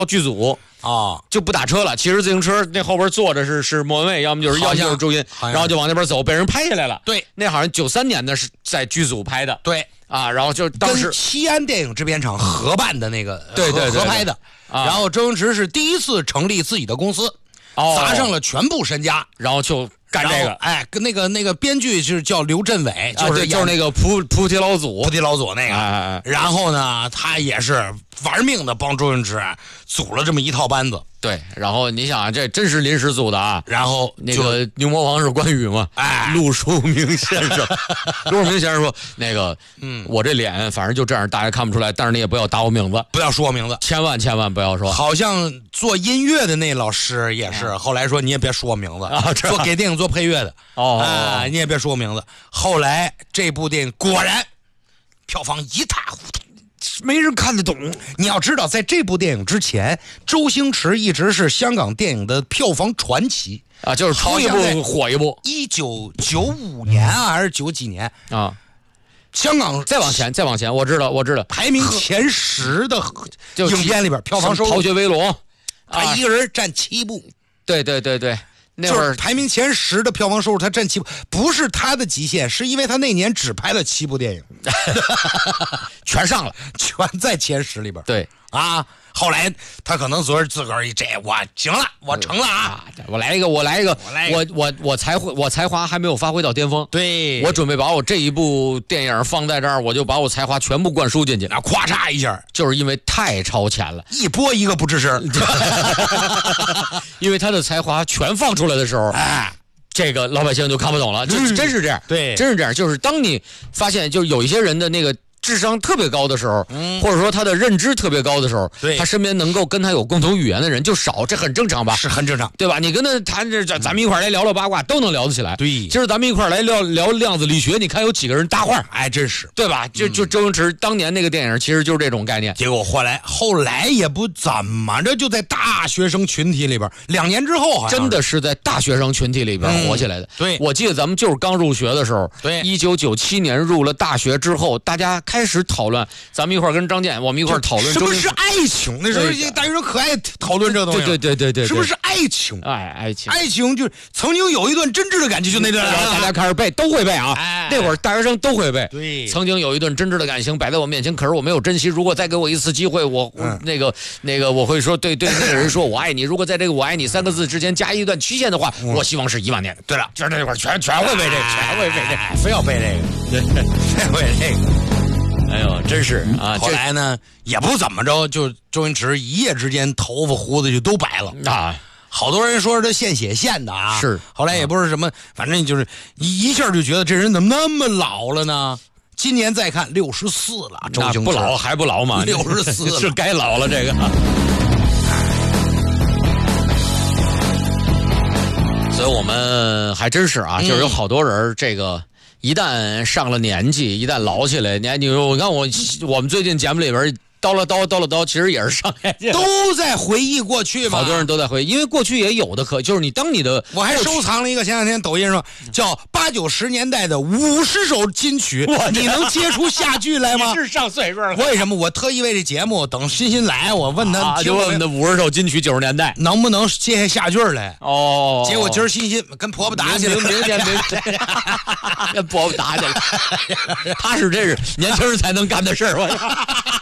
剧组就不打车了，骑着自行车，那后边坐着是莫文蔚，要么就是周音，然后就往那边走，被人拍下来了。 对， 那好像93年的是在剧组拍的。 对啊，然后就当时跟西安电影制片厂合办的那个， 对合拍的。然后周星驰是第一次成立自己的公司，砸上了全部身家， 然后就干这个。 哎，跟那个编剧是叫刘镇伟，就是那个菩提老祖那个。然后呢，他也是玩命的帮周星驰组了这么一套班子。 对，然后你想啊，这真是临时组的啊。 然后那个牛魔王是关羽嘛？ 哎， 陆树铭先生，陆树铭先生说，那个，我这脸反正就这样，大家看不出来，但是你也不要打我名字， 不要说我名字， 千万不要说。 好像做音乐的那老师也是，后来说你也别说我名字啊，给电影做配乐的你也别说我名字。后来这部电影果然票房一塌糊涂。 没人看得懂。 你要知道，在这部电影之前，周星驰一直是香港电影的票房传奇啊，就是出一部火一部。 1995年还是90几年啊？ 香港再往前，我知道， 排名前10的影片里边，票房收入 《逃学威龙》， 他一个人占7部。 对。那会儿排名前10的票房收入，他占7部，不是他的极限，是因为他那年只拍了7部电影， 全上了， 全在前10里边。 对啊，后来他可能自个儿我行了，我成了啊！ 我来一个，我才华还没有发挥到巅峰。 对， 我准备把我这一部电影放在这儿，我就把我才华全部灌输进去， 那咵嚓一下， 就是因为太超前了， 一播一个不吱声。 因为他的才华全放出来的时候，这个老百姓就看不懂了，真是这样。 对， 真是这样。就是当你发现，就有一些人的那个智商特别高的时候，或者说他的认知特别高的时候，他身边能够跟他有共同语言的人就少，这很正常吧？ 是很正常， 对吧？你跟他谈咱们一块来聊聊八卦，都能聊得起来。 对， 今儿咱们一块来聊量子力学，你看有几个人搭话？ 哎，真是， 对吧？就周星驰当年那个电影，其实就是这种概念。 结果后来也不怎么着，就在大学生群体里边，2年之后， 真的是在大学生群体里边火起来的。 对， 我记得咱们就是刚入学的时候， 对 ，1997年入了大学之后，大家开始讨论。咱们一块儿跟张健，我们一块儿讨论什么是爱情。那时候大学生可爱讨论这东西。 对， 什么是爱情？ 爱情， 爱情就是曾经有一段真挚的感情，就那段， 大家开始背，都会背啊。那会儿大学生都会背。 对， 曾经有一段真挚的感情摆在我面前，可是我没有珍惜。如果再给我一次机会，我那个我会说对那个人说我爱你。如果在这个我爱你3个字之前加一段期限的话，我希望是1万年。 对了， 就是那会儿全会背这个，全会背这个， 非要背这个，非要背这个。 哎呦，真是啊！ 后来呢，也不怎么着，就周星驰一夜之间头发胡子就都白了啊！ 好多人说是他献血献的啊， 是。 后来也不是什么，反正就是一下就觉得这人怎么那么老了呢？今年再看64了，周星驰不老还不老嘛 ，64 是该老了这个。所以我们还真是啊，就是有好多人这个。一旦上了年纪，一旦老起来，你说我看我们最近节目里边叨了叨，其实也是上年纪， 都在回忆过去嘛。 好多人都在回忆，因为过去也有的就是当你的， 我还收藏了一个前2天抖音上叫80、90年代的50首金曲，你能接出下句来吗？ 你是上岁数了。 为什么？我特意为这节目等欣来，我问他， 就问他50首金曲90年代能不能接下句来？ 哦， 结果今儿欣跟婆婆打起来了， 明天跟婆婆打起来了，他是年轻人才能干的事儿。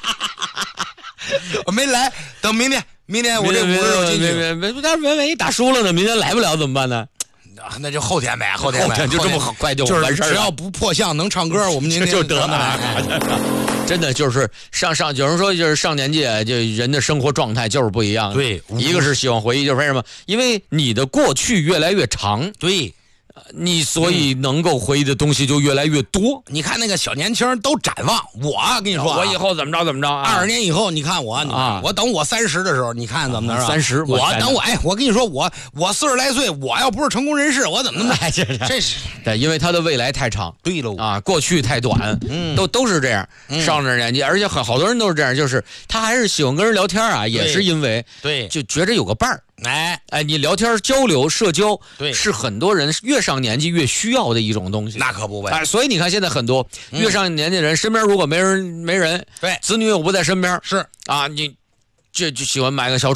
我没来，等明天我这50首进去。 但是文一打输了呢，明天来不了怎么办呢？ 那就后天呗，后天就这么快就完事儿了。 只要不破相能唱歌，我们今天就得了。真的就是有人说就是上年纪，就人的生活状态就是不一样。 对， 一个是喜欢回忆，就是为什么？因为你的过去越来越长。 对。 你所以能够回忆的东西就越来越多。 你看那个小年轻都展望，我跟你说， 我以后怎么着 ，20年以后，你看我啊，我等我30的时候，你看怎么着 ？30， 我等我跟你说，我40来岁，我要不是成功人士，我怎么这是对，因为他的未来太长。 对喽啊，过去太短，都是这样。上了年纪，而且好多人都是这样，就是他还是喜欢跟人聊天啊，也是因为就觉着有个伴儿。哎，你聊天交流社交，是很多人越上年纪越需要的一种东西。 那可不呗。 哎，所以你看现在很多越上年纪的人，身边如果没人， 对， 子女又不在身边， 是啊，你就喜欢买个小